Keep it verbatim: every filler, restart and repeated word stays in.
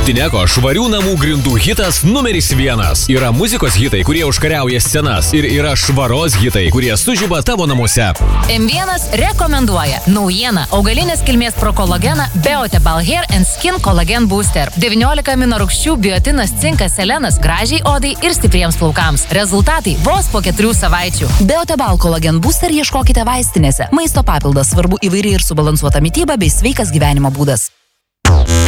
Multineko švarių namų grindų hitas numeris vienas. Yra muzikos hitai, kurie užkariauja scenas ir yra švaros hitai, kurie sužiba tavo namuose. M vienas rekomenduoja naujieną augalinės kilmės prokolageną Beotebal Hair and Skin Collagen Booster. devyniolika aminorūgščių, biotinas, cinkas, selenas gražiai odai ir stipriems plaukams. Rezultatai vos po keturių savaičių. Beotebal Collagen Booster ieškokite vaistinėse. Maisto papildas, svarbu įvairi ir subalansuota mityba bei sveikas gyvenimo būdas.